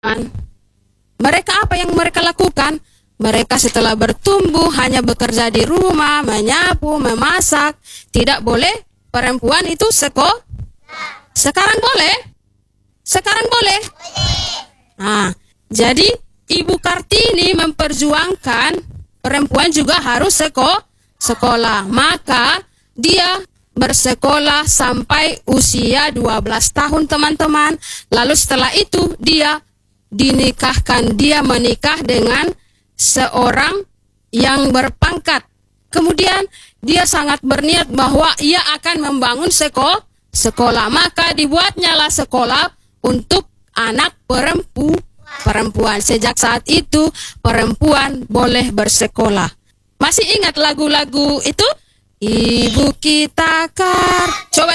mereka apa yang mereka lakukan? Mereka setelah bertumbuh hanya bekerja di rumah, menyapu, memasak. Tidak boleh perempuan itu sekarang boleh? Sekarang boleh? Nah, jadi Ibu Kartini memperjuangkan perempuan juga harus sekolah. Maka dia bersekolah sampai usia 12 tahun, teman-teman. Lalu setelah itu dia dinikahkan. Dia menikah dengan seorang yang berpangkat. Kemudian dia sangat berniat bahwa ia akan membangun sekolah. Maka dibuatnyalah sekolah untuk anak perempuan. Sejak saat itu perempuan boleh bersekolah. Masih ingat lagu-lagu itu? Ibu kita Coba